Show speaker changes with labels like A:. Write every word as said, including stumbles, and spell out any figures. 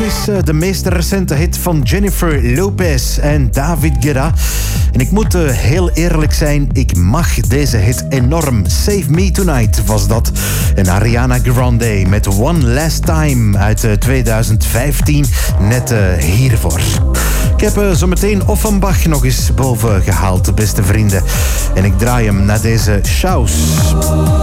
A: is uh, de meest recente hit van Jennifer Lopez en David Guetta. En ik moet uh, heel eerlijk zijn, ik mag deze hit enorm. Save Me Tonight was dat. En Ariana Grande met One Last Time uit uh, twintig vijftien. Net uh, hiervoor. Ik heb uh, zometeen Offenbach nog eens boven gehaald, beste vrienden. En ik draai hem naar deze Shouse.